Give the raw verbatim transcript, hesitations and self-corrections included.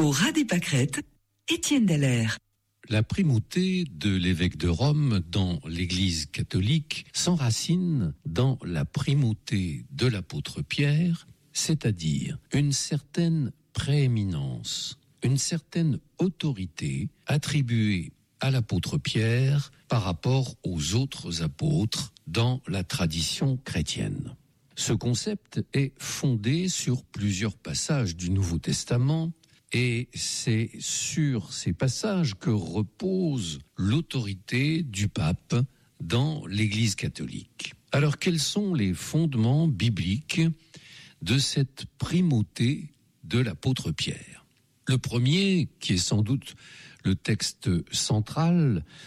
Pour Rade et Pâquerette, Étienne Dallaire. La primauté de l'évêque de Rome dans l'Église catholique s'enracine dans la primauté de l'apôtre Pierre, c'est-à-dire une certaine prééminence, une certaine autorité attribuée à l'apôtre Pierre par rapport aux autres apôtres dans la tradition chrétienne. Ce concept est fondé sur plusieurs passages du Nouveau Testament et c'est sur ces passages que repose l'autorité du pape dans l'Église catholique. Alors, quels sont les fondements bibliques de cette primauté de l'apôtre Pierre ? Le premier, qui est sans doute le texte central